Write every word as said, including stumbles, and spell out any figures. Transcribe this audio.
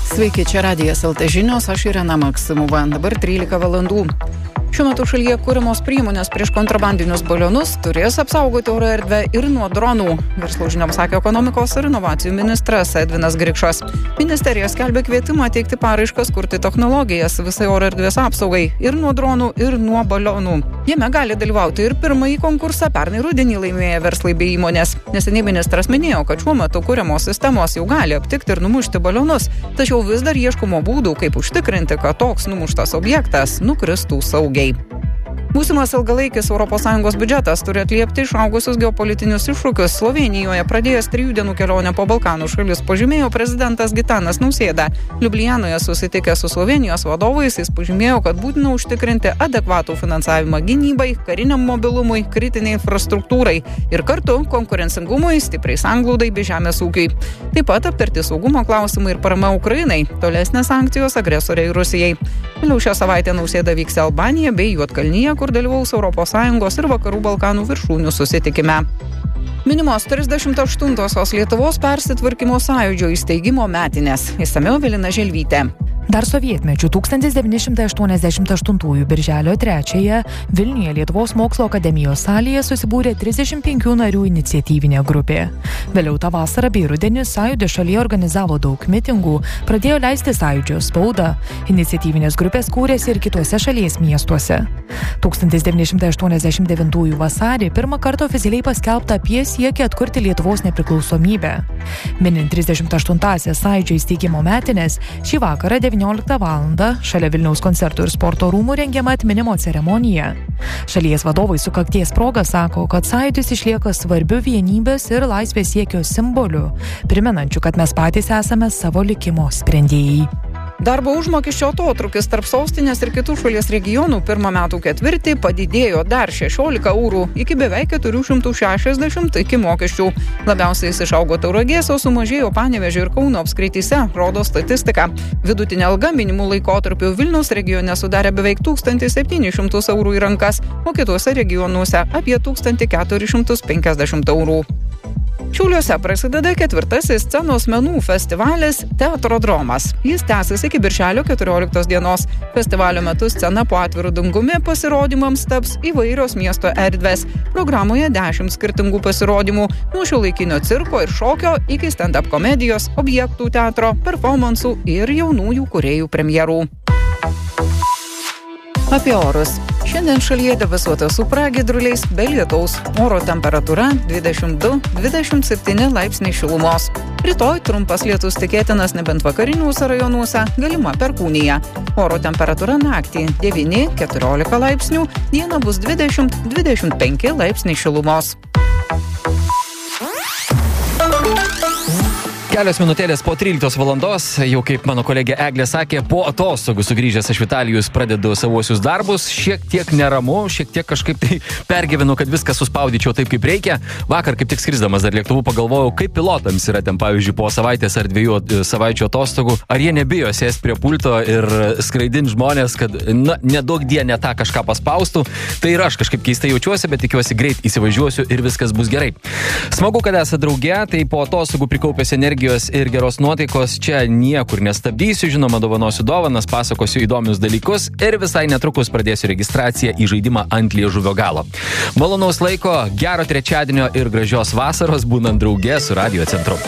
Sveiki, čia Radijas L T žinios, aš Irena Maksimova, dabar trylika valandų. Šiuo metu šalyje kūrimos priemonės prieš kontrabandinius balionus turės apsaugoti oro erdvę ir nuo dronų. Verslo žinioms sakė ekonomikos ir inovacijų ministras Edvinas Grikšas. Ministerija skelbia kvietimą teikti paraiškas kurti technologijas visai oro erdvės apsaugai ir nuo dronų, ir nuo balionų. Jame gali dalyvauti ir pirmąjį konkursą pernai rudenį laimėję verslai bei įmonės. Neseniai ministras minėjo, kad šiuo metu kūriamos sistemos jau gali aptikti ir numušti balionus, tačiau vis dar ieškoma būdų, kaip užtikrinti, kad toks numuštas objektas nukristų saugiai. Būsimas ilgalaikis Europos Sąjungos biudžetas turi atliepti išaugusius geopolitinius iššūkius. Slovėnijoje pradėjęs trijų dienų kelionę po Balkanų šalis pažymėjo prezidentas Gitanas Nausėda. Liublianoje susitikęs su Slovėnijos vadovais jis pažymėjo, kad būtina užtikrinti adekvatų finansavimą gynybai, kariniam mobilumui, kritiniai infrastruktūrai ir kartu konkurencingumui, stipriai sanglūdai bei žemės ūkiui. Taip pat aptarti saugumo klausimai ir parama Ukrainai, tolesnės sankcijos agresoriai Rusijai. Vėliau šią savaitę Nausėda vyks į Albaniją bei Juodkalniją, kur dalyvaus Europos Sąjungos ir Vakarų Balkanų viršūnių susitikime. Minimos trisdešimt aštuntosios Lietuvos persitvarkymo sąjūdžio įsteigimo metinės. Išsamiau Evelina Želvytė. Dar sovietmečiu tūkstantis devyni šimtai aštuoniasdešimt aštuntųjų birželio trečiąją Vilniuje Lietuvos mokslo akademijos salėje susibūrė trisdešimt penkių narių iniciatyvinė grupė. Vėliau tą vasarą bei rudenį sąjūdis šalyje organizavo daug mitingų, pradėjo leisti sąjūdžio spaudą. Iniciatyvinės grupės kūrėsi ir kituose šalies miestuose. tūkstantis devyni šimtai aštuoniasdešimt devintųjų vasarį pirmą kartą oficialiai paskelbta apie siekį atkurti Lietuvos nepriklausomybę. Minint trisdešimt aštuntąsias sąjūdžio įsteigimo metines, šį vakarą devynioliktą valandą šalia Vilniaus koncertų ir sporto rūmų rengiama atminimo ceremonija. Šalies vadovai sukakties proga sako, kad sąjūdis išlieka svarbiu vienybės ir laisvės siekio simboliu, primenančiu, kad mes patys esame savo likimo sprendėjai. Darbo užmokesčio atotrūkis tarp sostinės ir kitų šalies regionų pirmą metų ketvirtį padidėjo dar šešiolika eurų iki beveik keturių šimtų šešiasdešimt iki mokesčių. Labiausiai jis išaugo Tauragės, o sumažėjo Panevėžio ir Kauno apskrityse, rodo statistika. Vidutinė alga minimų laikotarpiu Vilniaus regione sudarė beveik tūkstantį septynis šimtus eurų į rankas, o kituose regionuose apie tūkstantį keturis šimtus penkiasdešimt eurų. Šiauliuose prasideda ketvirtasis scenos menų festivalis Teatrodromas. Jis tęsis iki birželio keturioliktos dienos. Festivalio metu scena po atviru dangumi pasirodymams taps įvairios miesto erdvės. Programoje dešimt skirtingų pasirodymų, nuo šiuolaikinio cirko ir šokio iki stand-up komedijos, objektų teatro, performansų ir jaunųjų kūrėjų premjerų. Apie orus. Šiandien šalyje debesuota su pragiedruliais be lietaus. Oro temperatūra dvidešimt du dvidešimt septyni laipsniai šilumos. Rytoj trumpas lietus tikėtinas nebent vakariniuose rajonuose, galima perkūnija. Oro temperatūra naktį devyni keturiolika laipsnių, dieną bus dvidešimt dvidešimt penki laipsniai šilumos. Kelios minutėlės po tryliktos valandos, jau kaip mano kolegė Eglė sakė, po atostogų sugrįžęs aš Vitalijus pradedu savuosius darbus, šiek tiek neramu, šiek tiek kažkaip tai pergyvenu, kad viską suspaudyčiau taip, kaip reikia. Vakar kaip tik skrisdamas dar lėktuvu pagalvojau, kaip pilotams yra ten, pavyzdžiui, po savaitės ar dviejų savaičių atostogų, ar jie nebijo sėsti prie pulto ir skraidinti žmonės, kad na, nedaug die ne tą kažką paspaustų. Tai ir aš kažkaip keistai jaučiuosi, bet tikiuosi greit įsivažiuosiu ir viskas bus gerai. Smagu, kad esate drauge, tai po atostogų prikaupęs energijos ir geros nuotaikos čia niekur nestabdysiu, žinoma, dovanosiu dovanas, pasakosiu įdomius dalykus ir visai netrukus pradėsiu registraciją į žaidimą ant liežuvio galo. Malonaus laiko, gero trečiadienio ir gražios vasaros būnant drauge su Radio Centru.